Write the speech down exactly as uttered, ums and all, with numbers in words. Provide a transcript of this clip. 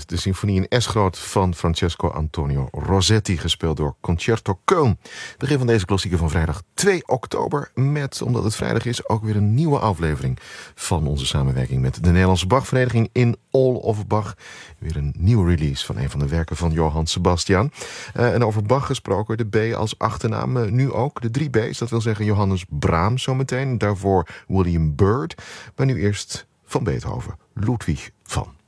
uit de symfonie in S-groot van Francesco Antonio Rossetti, gespeeld door Concerto Köln. Begin van deze klassieker van vrijdag twee oktober met, omdat het vrijdag is, ook weer een nieuwe aflevering van onze samenwerking met de Nederlandse Bachvereniging in All of Bach. Weer een nieuwe release van een van de werken van Johann Sebastian. Uh, en over Bach gesproken, de B als achternaam, uh, nu ook de drie B's. Dat wil zeggen Johannes Brahms zometeen, daarvoor William Byrd, maar nu eerst van Beethoven, Ludwig van